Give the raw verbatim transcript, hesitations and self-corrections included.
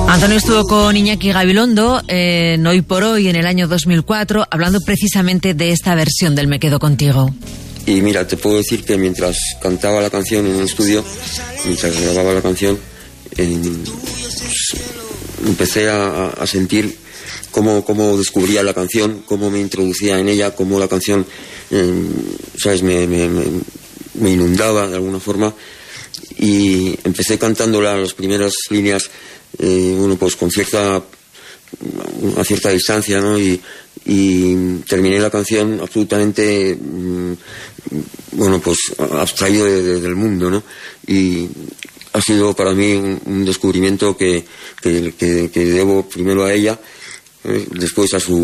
Antonio estuvo con Iñaki Gabilondo en Hoy por Hoy en el año dos mil cuatro, hablando precisamente de esta versión del Me Quedo Contigo. Y mira, te puedo decir que mientras cantaba la canción en el estudio, mientras grababa la canción, eh, pues, empecé a, a sentir cómo, cómo descubría la canción, cómo me introducía en ella, cómo la canción, eh, ¿sabes?, me, me, me, me inundaba de alguna forma. Y empecé cantándola las primeras líneas, eh, bueno, pues con cierta, a cierta distancia, ¿no? Y, y terminé la canción absolutamente, mm, bueno, pues abstraído de, de, del mundo, ¿no? Y ha sido para mí un, un descubrimiento que, que, que, que debo primero a ella, eh, después a su